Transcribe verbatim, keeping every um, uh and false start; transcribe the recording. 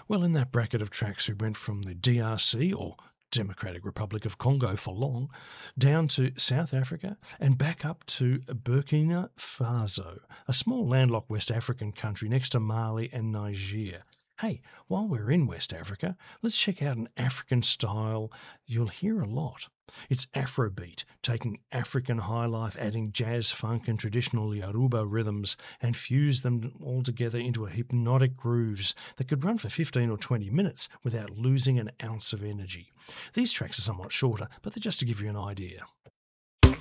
Well, in that bracket of tracks, we went from the D R C, or Democratic Republic of Congo for long, down to South Africa and back up to Burkina Faso, a small landlocked West African country next to Mali and Niger. Hey, while we're in West Africa, let's check out an African style you'll hear a lot. It's Afrobeat, taking African high life, adding jazz, funk, and traditional Yoruba rhythms, and fuse them all together into a hypnotic grooves that could run for fifteen or twenty minutes without losing an ounce of energy. These tracks are somewhat shorter, but they're just to give you an idea.